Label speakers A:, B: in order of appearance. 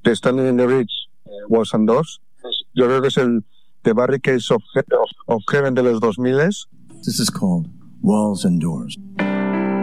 A: de Standing in the Bridge, Walls and Doors. Yo creo que es el The Barricades of Heaven de los 2000.
B: This is called Walls and Doors.